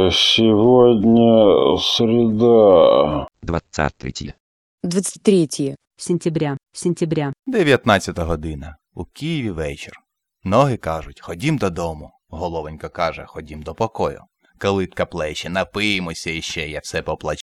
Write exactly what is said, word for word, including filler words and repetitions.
Сегодня среда. двадцать третье. двадцать третье. Сентября. Сентября. дев'ятнадцята година. У Києві вечір. Ноги кажуть, ходім додому. Головонька каже, ходім до покою. Калитка плече, напиємося іще, я все поплачу.